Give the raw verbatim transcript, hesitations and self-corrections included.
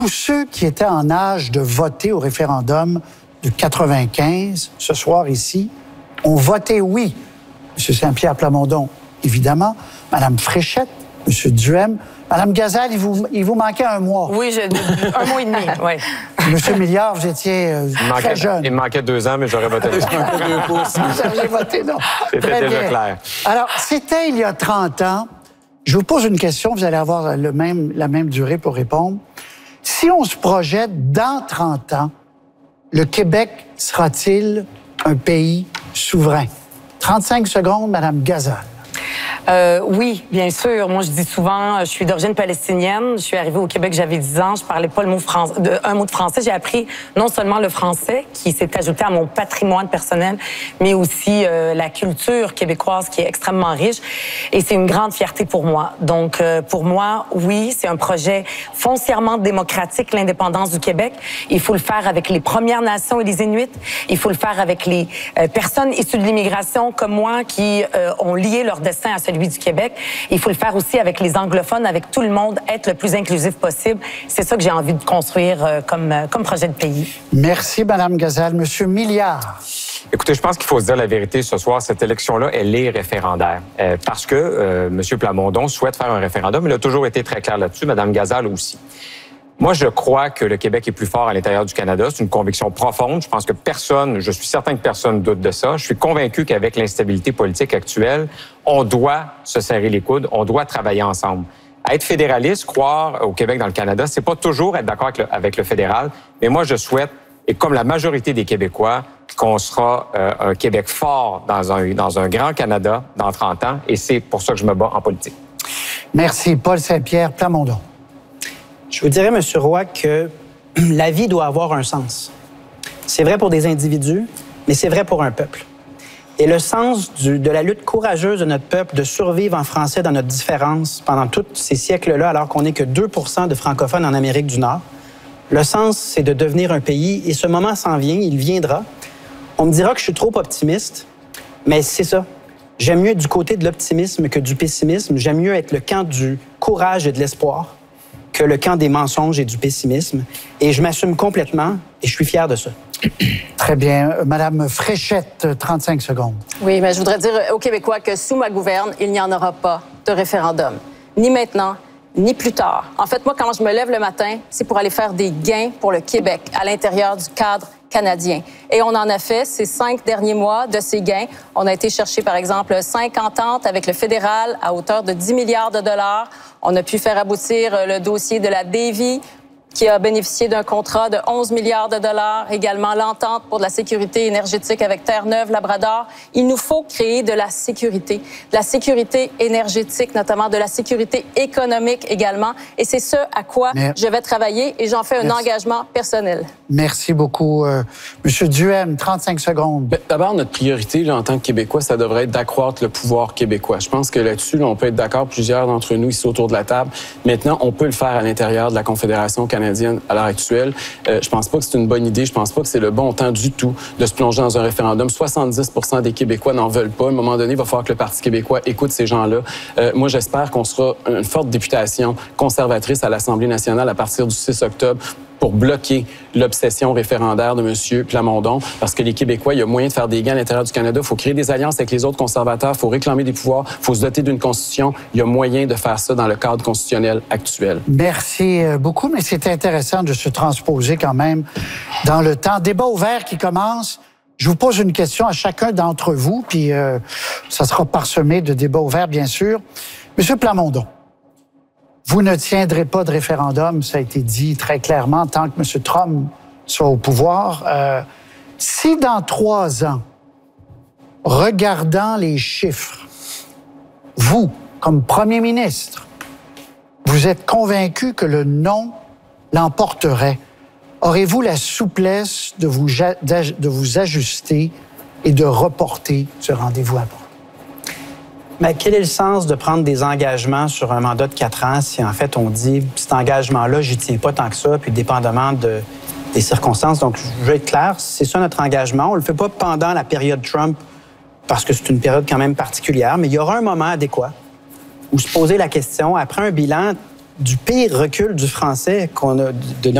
Tous ceux qui étaient en âge de voter au référendum de quatre-vingt-quinze, ce soir ici, ont voté oui. M. Saint-Pierre Plamondon, évidemment. Mme Fréchette, M. Duhem. Mme Gazal, il vous, il vous manquait un mois. Oui, je, un mois et demi, oui. M. Milliard, vous étiez euh, il manquait, très jeune. Il me manquait deux ans, mais j'aurais voté. Vous avez voté, non. C'était déjà clair. Alors, c'était il y a trente ans. Je vous pose une question, vous allez avoir le même, la même durée pour répondre. Si on se projette dans trente ans, le Québec sera-t-il un pays souverain? trente-cinq secondes, Mme Gazal. Euh, oui, bien sûr. Moi, je dis souvent, je suis d'origine palestinienne. Je suis arrivée au Québec, j'avais dix ans. Je parlais pas le mot français, de, un mot de français. J'ai appris non seulement le français, qui s'est ajouté à mon patrimoine personnel, mais aussi euh, la culture québécoise, qui est extrêmement riche. Et c'est une grande fierté pour moi. Donc, euh, pour moi, oui, c'est un projet foncièrement démocratique, l'indépendance du Québec. Il faut le faire avec les Premières Nations et les Inuits. Il faut le faire avec les euh, personnes issues de l'immigration comme moi, qui euh, ont lié leur destin à celui du Québec. Il faut le faire aussi avec les anglophones, avec tout le monde, être le plus inclusif possible. C'est ça que j'ai envie de construire euh, comme, euh, comme projet de pays. Merci, Mme Gazal. Monsieur Milliard. Écoutez, je pense qu'il faut se dire la vérité ce soir. Cette élection-là, elle est référendaire. Euh, parce que euh, M. Plamondon souhaite faire un référendum. Il a toujours été très clair là-dessus. Mme Gazal aussi. Moi, je crois que le Québec est plus fort à l'intérieur du Canada. C'est une conviction profonde. Je pense que personne, je suis certain que personne doute de ça. Je suis convaincu qu'avec l'instabilité politique actuelle, on doit se serrer les coudes, on doit travailler ensemble. Être fédéraliste, croire au Québec dans le Canada, c'est pas toujours être d'accord avec le, avec le fédéral. Mais moi, je souhaite, et comme la majorité des Québécois, qu'on sera euh, un Québec fort dans un, dans un grand Canada dans trente ans. Et c'est pour ça que je me bats en politique. Merci. Paul Saint-Pierre Plamondon. Je vous dirais, M. Roy, que la vie doit avoir un sens. C'est vrai pour des individus, mais c'est vrai pour un peuple. Et le sens du, de la lutte courageuse de notre peuple de survivre en français dans notre différence pendant tous ces siècles-là, alors qu'on n'est que deux pour cent de francophones en Amérique du Nord, le sens, c'est de devenir un pays, et ce moment s'en vient, il viendra. On me dira que je suis trop optimiste, mais c'est ça. J'aime mieux être du côté de l'optimisme que du pessimisme. J'aime mieux être le camp du courage et de l'espoir que le camp des mensonges et du pessimisme. Et je m'assume complètement et je suis fier de ça. Très bien. Madame Fréchette, trente-cinq secondes. Oui, mais je voudrais dire aux Québécois que sous ma gouverne, il n'y en aura pas de référendum. Ni maintenant, ni plus tard. En fait, moi, quand je me lève le matin, c'est pour aller faire des gains pour le Québec à l'intérieur du cadre canadien. Et on en a fait ces cinq derniers mois de ces gains. On a été chercher, par exemple, cinq ententes avec le fédéral à hauteur de dix milliards de dollars. On a pu faire aboutir le dossier de la Davie, qui a bénéficié d'un contrat de onze milliards de dollars. Également, l'entente pour de la sécurité énergétique avec Terre-Neuve-Labrador. Il nous faut créer de la sécurité, de la sécurité énergétique, notamment de la sécurité économique également. Et c'est ce à quoi Merci. je vais travailler et j'en fais un Merci. engagement personnel. Merci beaucoup. Euh, Monsieur Duhem, trente-cinq secondes. Ben, d'abord, notre priorité là, en tant que Québécois, ça devrait être d'accroître le pouvoir québécois. Je pense que là-dessus, là, on peut être d'accord, plusieurs d'entre nous ici autour de la table. Maintenant, on peut le faire à l'intérieur de la Confédération canadienne à l'heure actuelle. Euh, je pense pas que c'est une bonne idée. Je pense pas que c'est le bon temps du tout de se plonger dans un référendum. soixante-dix pour cent des Québécois n'en veulent pas. À un moment donné, il va falloir que le Parti québécois écoute ces gens-là. Euh, moi, j'espère qu'on sera une forte députation conservatrice à l'Assemblée nationale à partir du six octobre pour bloquer l'obsession référendaire de M. Plamondon, parce que les Québécois, il y a moyen de faire des gains à l'intérieur du Canada. Il faut créer des alliances avec les autres conservateurs, il faut réclamer des pouvoirs, il faut se doter d'une constitution. Il y a moyen de faire ça dans le cadre constitutionnel actuel. Merci beaucoup, mais c'est intéressant de se transposer quand même dans le temps. Débat ouvert qui commence. Je vous pose une question à chacun d'entre vous, puis euh, ça sera parsemé de débats ouverts, bien sûr. Monsieur Plamondon, vous ne tiendrez pas de référendum, ça a été dit très clairement, tant que M. Trump soit au pouvoir. Euh, si dans trois ans, regardant les chiffres, vous, comme premier ministre, vous êtes convaincu que le non l'emporterait, aurez-vous la souplesse de vous, de vous ajuster et de reporter ce rendez-vous important? Mais quel est le sens de prendre des engagements sur un mandat de quatre ans si, en fait, on dit cet engagement-là, j'y tiens pas tant que ça, puis dépendamment de, des circonstances. Donc, je veux être clair, c'est ça notre engagement. On le fait pas pendant la période Trump parce que c'est une période quand même particulière, mais il y aura un moment adéquat où se poser la question, après un bilan du pire recul du français qu'on a de